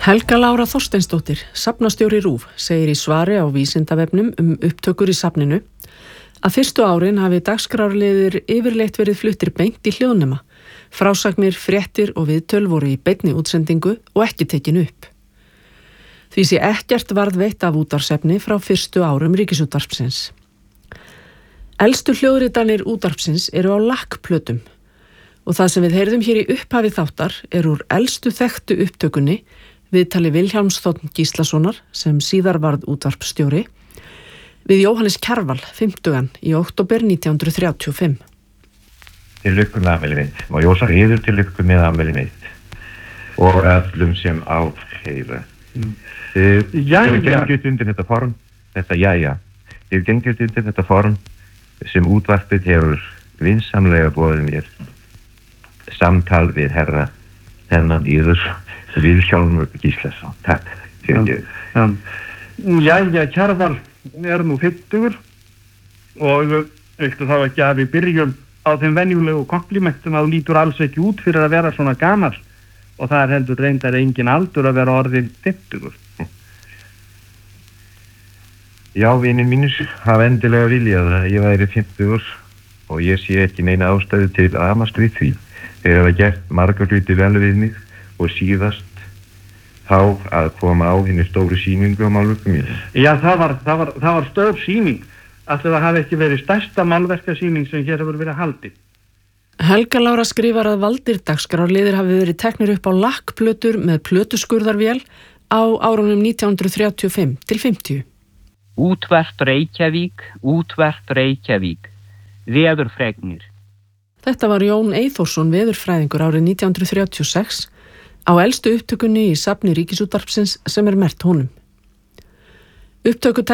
Helga Lára Þorsteinsdóttir, safnastjóri RÚV, segir í svari á Vísindavefnum upptökur í safninu að fyrstu árin hafi dagskrárliðir yfirleitt verið fluttir beint í hljóðnema. Frásagnir, fréttir og viðtöl voru í beinni útsendingu og ekki tekin upp. Því sé ekkert varðveitt af útvarpsefni frá fyrstu árum Ríkisútvarpsins. Elstu hljóðritanir útvarpsins eru á lakkplötum og það sem við heyrðum hér í upphafi þáttar er úr elstu þekktu upptökunni viðtali Vilhjálms Þ. Gíslasonar sem síðar varð útvarpsstjóri við Jóhannes Kjarval 50 í október 1935. Til lukku með afmæli mitt og ég óska yður til lukku með afmæli mitt og öllum sem áheyra. Ég gengið undir þetta form, ég gengið undir þetta form sem útvarpið hefur vinsamlega boðið mér. Samtal við herra þennan yður Vilhjálmur Gíslason. Takk fyrir. Jæja, Kjarval er nú 50 og viltu þá ekki að við byrjum á þeim venjulegu komplimentum að þú lítur alls ekki út fyrir að vera svona gamall og það er heldur reyndar engin aldur að vera orðin 50. Já, vinir mínir hafa endilega viljað að ég væri 50 og ég sé ekki neina ástæðu til að amast við því. Þeir hafa gert marga hluti vel við mig og síðast þá að koma á hinni stóru sýningu á málverkum mér. Já, það var stór sýning. Ætli það hafi ekki verið stærsta málverkasýning sem hér hefur verið haldið. Helga Lára skrifar að valdir dagskrárliðir hafi verið teknir upp á lakkplötur með plötuskurðarvél á árunum 1935 til 50. Útvarp Reykjavík, veðurfregnir. Þetta var Jón Eyþórsson veðurfræðingur árið 1936 á elstu upptökunni í safni Ríkisútvarpsins sem er merkt honum.